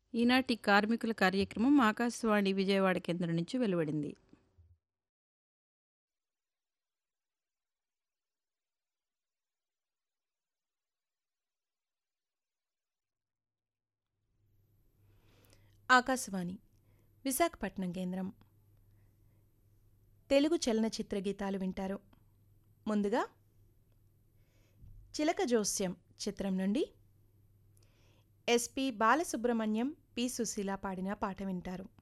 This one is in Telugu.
ఈనాటి కార్మికుల కార్యక్రమం ఆకాశవాణి విజయవాడ కేంద్రం నుంచి వెలువడింది. ఆకాశవాణి విశాఖపట్నం కేంద్రం. తెలుగు చలనచిత్ర గీతాలు వింటారు. ముందుగా చిలక జోస్యం చిత్రం నుండి ఎస్పి బాలసుబ్రహ్మణ్యం, పి సుశీల పాడిన పాట వింటారు.